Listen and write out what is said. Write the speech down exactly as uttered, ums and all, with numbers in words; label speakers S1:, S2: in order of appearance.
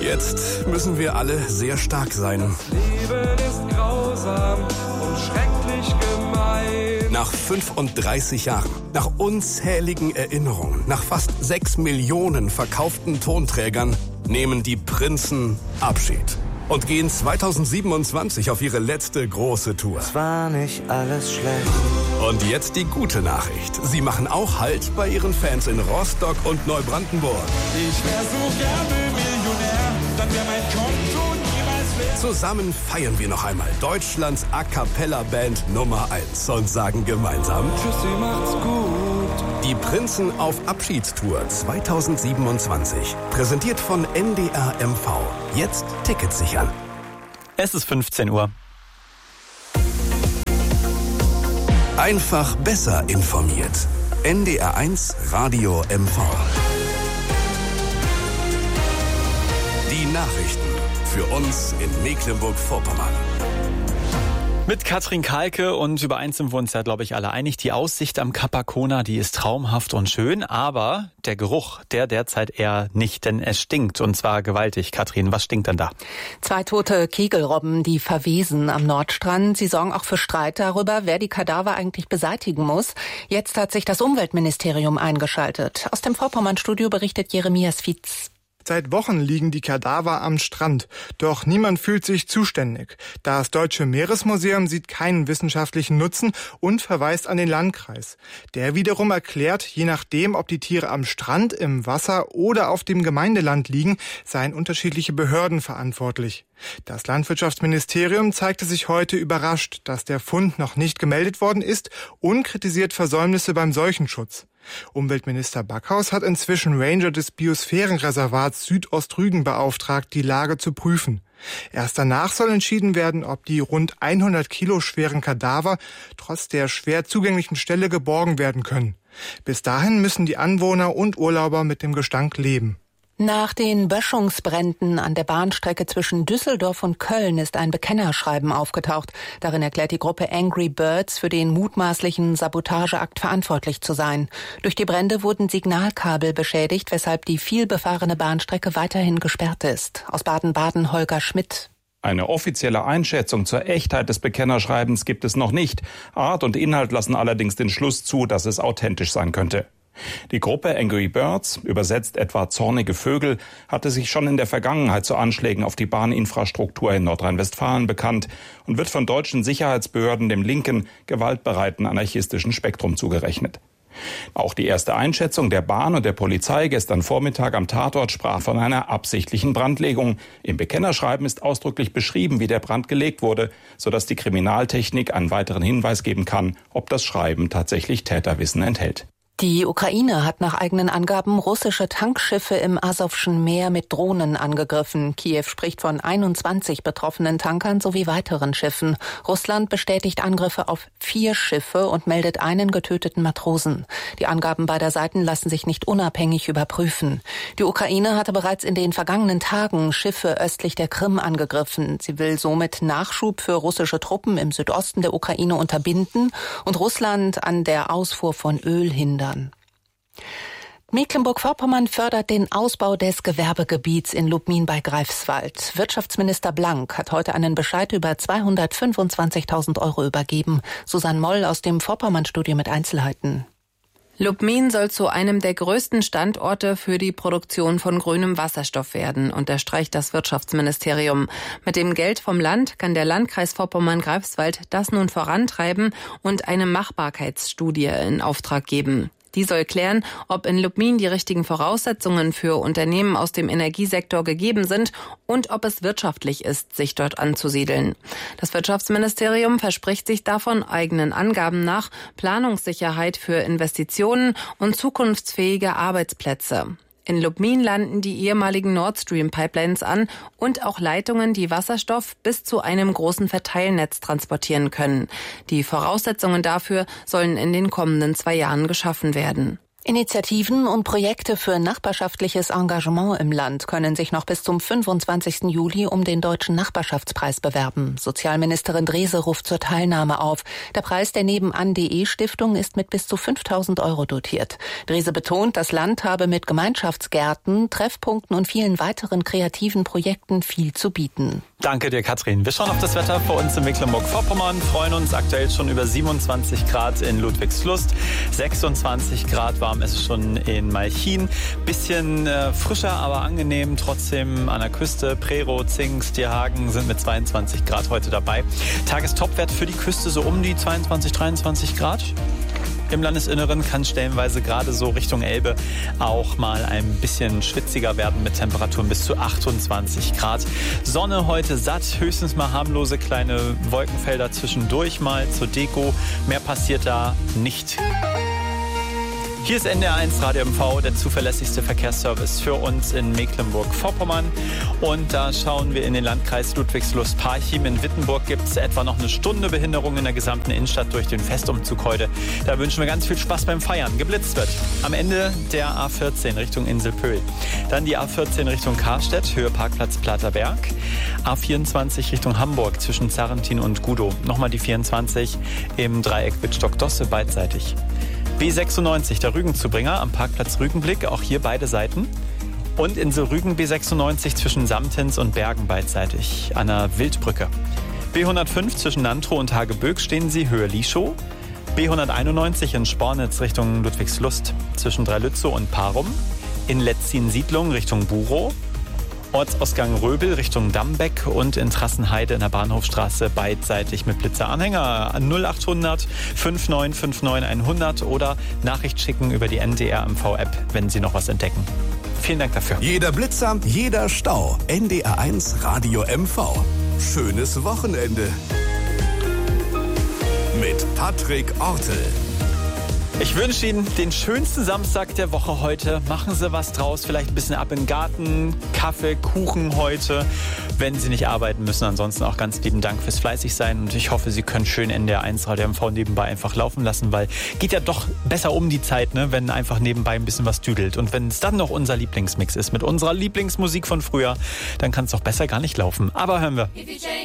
S1: Jetzt müssen wir alle sehr stark sein.
S2: Das Leben ist grausam und schrecklich gemein.
S1: Nach fünfunddreißig Jahren, nach unzähligen Erinnerungen, nach fast sechs Millionen verkauften Tonträgern nehmen die Prinzen Abschied und gehen zweitausendsiebenundzwanzig auf ihre letzte große Tour.
S3: Es war nicht alles schlecht.
S1: Und jetzt die gute Nachricht. Sie machen auch Halt bei ihren Fans in Rostock und Neubrandenburg.
S2: Ich wär so gerne Millionär, dann wär mein Konto niemals leer.
S1: Zusammen feiern wir noch einmal Deutschlands A-Cappella-Band Nummer eins und sagen gemeinsam:
S2: Tschüssi, macht's gut.
S1: Die Prinzen auf Abschiedstour zweitausendsiebenundzwanzig. Präsentiert von N D R M V. Jetzt Tickets sichern.
S4: Es ist fünfzehn Uhr.
S1: Einfach besser informiert. N D R eins Radio M V. Die Nachrichten für uns in Mecklenburg-Vorpommern.
S4: Mit Katrin Kalke, und über eins sind wir uns ja, glaube ich, alle einig. Die Aussicht am Kap Arkona, die ist traumhaft und schön, aber der Geruch, der derzeit eher nicht, denn es stinkt, und zwar gewaltig. Katrin, was stinkt denn da?
S5: Zwei tote Kegelrobben, die verwesen am Nordstrand. Sie sorgen auch für Streit darüber, wer die Kadaver eigentlich beseitigen muss. Jetzt hat sich das Umweltministerium eingeschaltet. Aus dem Vorpommern-Studio berichtet Jeremias Fietz.
S6: Seit Wochen liegen die Kadaver am Strand, doch niemand fühlt sich zuständig. Das Deutsche Meeresmuseum sieht keinen wissenschaftlichen Nutzen und verweist an den Landkreis. Der wiederum erklärt, je nachdem, ob die Tiere am Strand, im Wasser oder auf dem Gemeindeland liegen, seien unterschiedliche Behörden verantwortlich. Das Landwirtschaftsministerium zeigte sich heute überrascht, dass der Fund noch nicht gemeldet worden ist, und kritisiert Versäumnisse beim Seuchenschutz. Umweltminister Backhaus hat inzwischen Ranger des Biosphärenreservats Südostrügen beauftragt, die Lage zu prüfen. Erst danach soll entschieden werden, ob die rund hundert Kilo schweren Kadaver trotz der schwer zugänglichen Stelle geborgen werden können. Bis dahin müssen die Anwohner und Urlauber mit dem Gestank leben.
S5: Nach den Böschungsbränden an der Bahnstrecke zwischen Düsseldorf und Köln ist ein Bekennerschreiben aufgetaucht. Darin erklärt die Gruppe Angry Birds, für den mutmaßlichen Sabotageakt verantwortlich zu sein. Durch die Brände wurden Signalkabel beschädigt, weshalb die vielbefahrene Bahnstrecke weiterhin gesperrt ist. Aus Baden-Baden Holger Schmidt.
S7: Eine offizielle Einschätzung zur Echtheit des Bekennerschreibens gibt es noch nicht. Art und Inhalt lassen allerdings den Schluss zu, dass es authentisch sein könnte. Die Gruppe Angry Birds, übersetzt etwa zornige Vögel, hatte sich schon in der Vergangenheit zu Anschlägen auf die Bahninfrastruktur in Nordrhein-Westfalen bekannt und wird von deutschen Sicherheitsbehörden dem linken, gewaltbereiten anarchistischen Spektrum zugerechnet. Auch die erste Einschätzung der Bahn und der Polizei gestern Vormittag am Tatort sprach von einer absichtlichen Brandlegung. Im Bekennerschreiben ist ausdrücklich beschrieben, wie der Brand gelegt wurde, sodass die Kriminaltechnik einen weiteren Hinweis geben kann, ob das Schreiben tatsächlich Täterwissen enthält.
S5: Die Ukraine hat nach eigenen Angaben russische Tankschiffe im Asowschen Meer mit Drohnen angegriffen. Kiew spricht von einundzwanzig betroffenen Tankern sowie weiteren Schiffen. Russland bestätigt Angriffe auf vier Schiffe und meldet einen getöteten Matrosen. Die Angaben beider Seiten lassen sich nicht unabhängig überprüfen. Die Ukraine hatte bereits in den vergangenen Tagen Schiffe östlich der Krim angegriffen. Sie will somit Nachschub für russische Truppen im Südosten der Ukraine unterbinden und Russland an der Ausfuhr von Öl hindern. Mecklenburg-Vorpommern fördert den Ausbau des Gewerbegebiets in Lubmin bei Greifswald. Wirtschaftsminister Blank hat heute einen Bescheid über zweihundertfünfundzwanzigtausend Euro übergeben. Susanne Moll aus dem Vorpommern-Studio mit Einzelheiten.
S8: Lubmin soll zu einem der größten Standorte für die Produktion von grünem Wasserstoff werden, unterstreicht das Wirtschaftsministerium. Mit dem Geld vom Land kann der Landkreis Vorpommern-Greifswald das nun vorantreiben und eine Machbarkeitsstudie in Auftrag geben. Die soll klären, ob in Lubmin die richtigen Voraussetzungen für Unternehmen aus dem Energiesektor gegeben sind und ob es wirtschaftlich ist, sich dort anzusiedeln. Das Wirtschaftsministerium verspricht sich davon eigenen Angaben nach Planungssicherheit für Investitionen und zukunftsfähige Arbeitsplätze. In Lubmin landen die ehemaligen Nord Stream Pipelines an und auch Leitungen, die Wasserstoff bis zu einem großen Verteilnetz transportieren können. Die Voraussetzungen dafür sollen in den kommenden zwei Jahren geschaffen werden.
S5: Initiativen und Projekte für nachbarschaftliches Engagement im Land können sich noch bis zum fünfundzwanzigsten Juli um den Deutschen Nachbarschaftspreis bewerben. Sozialministerin Drese ruft zur Teilnahme auf. Der Preis der Nebenan.de Stiftung ist mit bis zu fünftausend Euro dotiert. Drese betont, das Land habe mit Gemeinschaftsgärten, Treffpunkten und vielen weiteren kreativen Projekten viel zu bieten.
S4: Danke dir, Katrin. Wir schauen auf das Wetter für uns in Mecklenburg-Vorpommern, freuen uns aktuell schon über siebenundzwanzig Grad in Ludwigslust, sechsundzwanzig Grad warm ist es schon in Malchin. Bisschen äh, frischer, aber angenehm, trotzdem an der Küste. Prerow, Zingst, Stierhagen sind mit zweiundzwanzig Grad heute dabei. Tagestopwert für die Küste so um die zweiundzwanzig, dreiundzwanzig Grad. Im Landesinneren kann stellenweise gerade so Richtung Elbe auch mal ein bisschen schwitziger werden mit Temperaturen bis zu achtundzwanzig Grad. Sonne heute satt, höchstens mal harmlose kleine Wolkenfelder zwischendurch mal zur Deko. Mehr passiert da nicht. Hier ist N D R eins Radio M V, der zuverlässigste Verkehrsservice für uns in Mecklenburg-Vorpommern. Und da schauen wir in den Landkreis Ludwigslust-Parchim. In Wittenburg gibt es etwa noch eine Stunde Behinderung in der gesamten Innenstadt durch den Festumzug heute. Da wünschen wir ganz viel Spaß beim Feiern. Geblitzt wird am Ende der A vierzehn Richtung Inselpöhl. Dann die A vierzehn Richtung Karstedt, Höhe Parkplatz Platerberg. A vierundzwanzig Richtung Hamburg zwischen Zarrentin und Gudow. Nochmal die vierundzwanzig im Dreieck Wittstock-Dosse beidseitig. B sechsundneunzig, der Rügenzubringer am Parkplatz Rügenblick, auch hier beide Seiten. Und Insel Rügen B sechsundneunzig zwischen Samtens und Bergen beidseitig an der Wildbrücke. B hundertfünf zwischen Nantrow und Hageböck stehen Sie, Höhe Lieschow. B hunderteinundneunzig in Spornitz Richtung Ludwigslust zwischen Dreilützow und Parum. In Letzin-Siedlung Richtung Burow. Ortsausgang Röbel Richtung Dammbeck und in Trassenheide in der Bahnhofstraße beidseitig mit Blitzeranhänger null achthundert fünf neun fünf neun hundert oder Nachricht schicken über die N D R M V-App, wenn Sie noch was entdecken. Vielen Dank dafür.
S1: Jeder Blitzer, jeder Stau. N D R eins Radio M V. Schönes Wochenende. Mit Patrick Ortel.
S4: Ich wünsche Ihnen den schönsten Samstag der Woche heute. Machen Sie was draus, vielleicht ein bisschen ab in den Garten, Kaffee, Kuchen heute, wenn Sie nicht arbeiten müssen. Ansonsten auch ganz lieben Dank fürs Fleißigsein und ich hoffe, Sie können schön N D R eins Radio M V nebenbei einfach laufen lassen, weil geht ja doch besser um die Zeit, ne, wenn einfach nebenbei ein bisschen was düdelt. Und wenn es dann noch unser Lieblingsmix ist mit unserer Lieblingsmusik von früher, dann kann es doch besser gar nicht laufen. Aber hören wir.